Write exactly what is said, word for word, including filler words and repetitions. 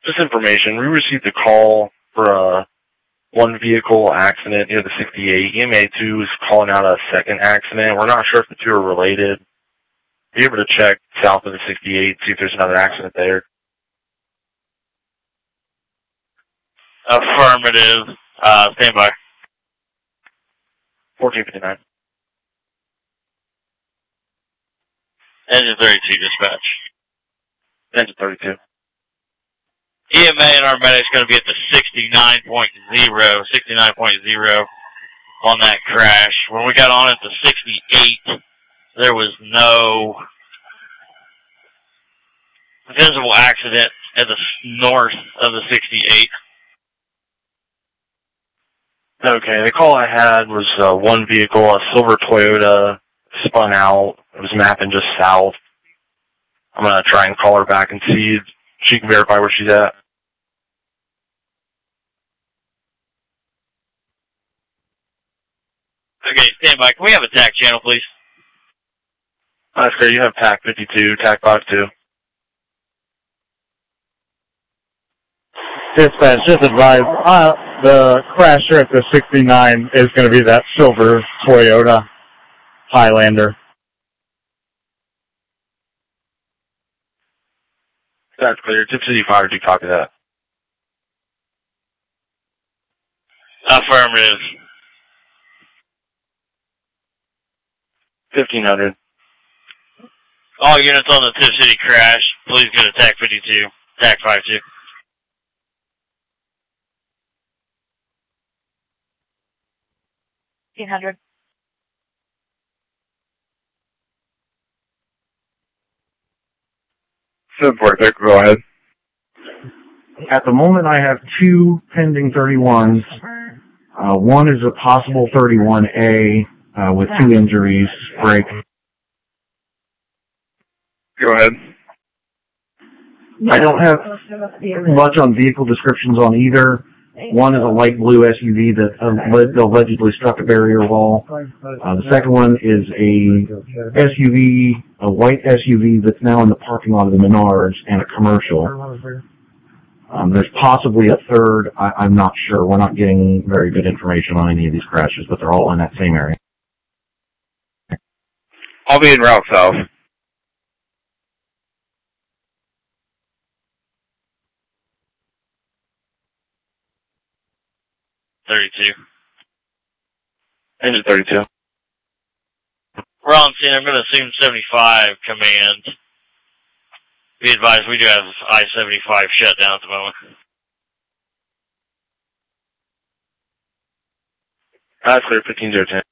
This information, we received a call for a one vehicle accident near the sixty-eight. E M A two is calling out a second accident. We're not sure if the two are related. Be able to check south of the sixty-eight, see if there's another accident there. Affirmative. Uh, stand by. fourteen fifty-nine. Engine thirty-two, dispatch. Engine thirty-two. E M A and our medic's going to be at the sixty-nine point zero, sixty-nine point zero on that crash. When we got on at the sixty-eight, there was no visible accident at the north of the sixty-eight. Okay, the call I had was uh, one vehicle, a silver Toyota, spun out. It was mapping just south. I'm going to try and call her back and see if she can verify where she's at. Okay, stand by. Can we have a T A C channel, please? That's great. You have T A C fifty-two, T A C fifty-two. Dispatch, just advise, uh, the crasher at the sixty-nine is going to be that silver Toyota Highlander. That's clear. Tip City Fire, do you copy that? Affirmative. fifteen hundred. All units on the Tip City crash, please go to T A C fifty-two, T A C fifty-two. fifteen hundred. seven forty-six, go ahead. At the moment, I have two pending thirty-ones. Uh, one is a possible thirty-one A uh, with two injuries. Break. Go ahead. I don't have much on vehicle descriptions on either. One is a light blue S U V that uh, allegedly struck a barrier wall. Uh, the second one is a S U V, a white S U V that's now in the parking lot of the Menards, and a commercial. Um, there's possibly a third. I, I'm not sure. We're not getting very good information on any of these crashes, but they're all in that same area. I'll be in route south. thirty-two. Engine thirty-two. We're on scene. I'm going to assume seventy-five command. Be advised, we do have I seventy-five shut down at the moment. That's clear, fifteen zero ten.